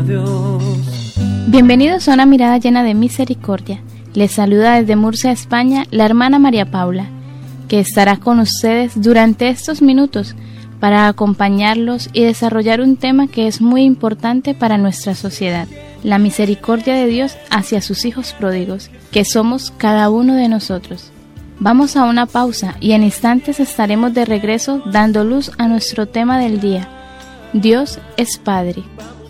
Bienvenidos a una mirada llena de misericordia. Les saluda desde Murcia, España, la hermana María Paula, que estará con ustedes durante estos minutos para acompañarlos y desarrollar un tema que es muy importante para nuestra sociedad: la misericordia de Dios hacia sus hijos pródigos, que somos cada uno de nosotros. Vamos a una pausa y en instantes estaremos de regreso dando luz a nuestro tema del día: Dios es Padre.